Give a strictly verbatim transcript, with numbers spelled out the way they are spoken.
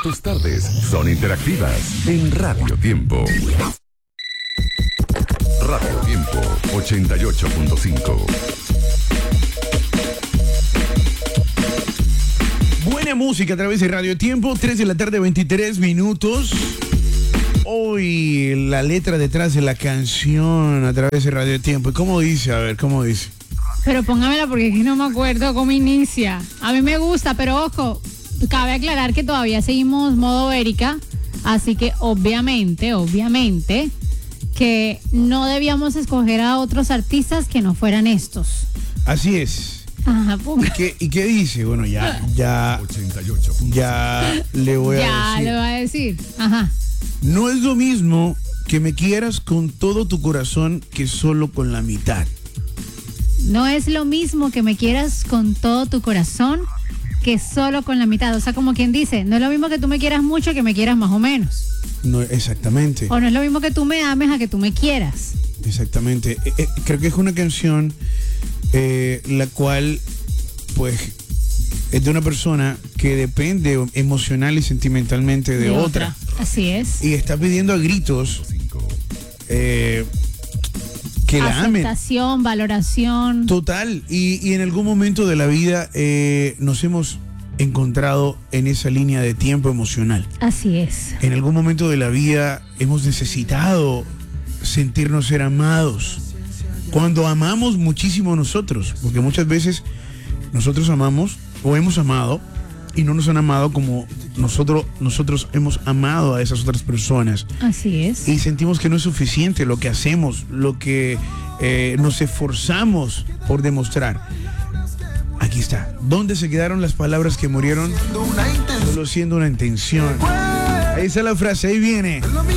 Tus tardes son interactivas en Radio Tiempo. Radio Tiempo ochenta y ocho punto cinco. Buena música a través de Radio Tiempo, tres de la tarde, veintitrés minutos. Hoy la letra detrás de la canción a través de Radio Tiempo. ¿Y cómo dice? A ver, ¿cómo dice? Pero póngamela porque es que no me acuerdo cómo inicia. A mí me gusta, pero ojo, cabe aclarar que todavía seguimos modo Erika, así que obviamente, obviamente, que no debíamos escoger a otros artistas que no fueran estos. Así es. Ajá, ¿Y qué, ¿Y qué dice? Bueno, ya, ya, ya le voy ya a decir. le voy a decir. Ajá. No es lo mismo que me quieras con todo tu corazón que solo con la mitad. No es lo mismo que me quieras con todo tu corazón que solo con la mitad. O sea, como quien dice, no es lo mismo que tú me quieras mucho que me quieras más o menos. No, exactamente. O no es lo mismo que tú me ames a que tú me quieras. Exactamente. Eh, eh, creo que es una canción eh, la cual, pues, es de una persona que depende emocional y sentimentalmente de, De otra. otra. Así es. Y está pidiendo a gritos eh, que la amen. Aceptación, valoración. Total. Y, y en algún momento de la vida eh, nos hemos encontrado en esa línea de tiempo emocional. Así es. En algún momento de la vida hemos necesitado sentirnos ser amados. Cuando amamos muchísimo nosotros, porque muchas veces nosotros amamos o hemos amado y no nos han amado como nosotros, nosotros hemos amado a esas otras personas. Así es. Y sentimos que no es suficiente lo que hacemos, lo que eh, nos esforzamos por demostrar. Aquí está. ¿Dónde se quedaron las palabras que murieron? Solo siendo una intención. Ahí está la frase, ahí viene.